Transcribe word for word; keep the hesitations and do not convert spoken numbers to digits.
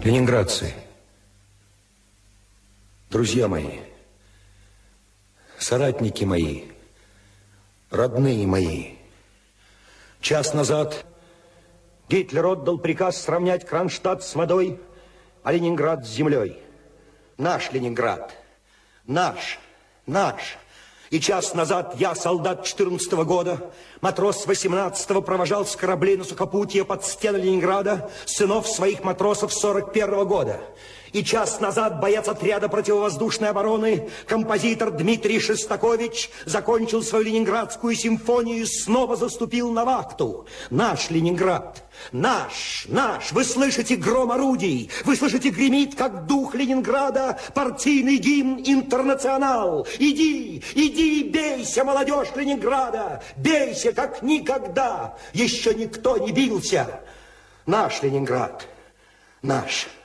Ленинградцы, друзья мои, соратники мои, родные мои, час назад Гитлер отдал приказ сравнять Кронштадт с водой, а Ленинград с землей. Наш Ленинград, наш, наш. И час назад я, солдат четырнадцатого года, матрос восемнадцатого, провожал с кораблей на сухопутье под стены Ленинграда сынов своих матросов сорок первого года. И час назад боец отряда противовоздушной обороны, композитор Дмитрий Шостакович, закончил свою ленинградскую симфонию и снова заступил на вахту. Наш Ленинград, наш, наш. Вы слышите гром орудий, вы слышите, гремит, как дух Ленинграда, партийный гимн «Интернационал». Иди, иди, бейся, молодежь Ленинграда, бейся, как никогда. Еще никто не бился. Наш Ленинград, наш.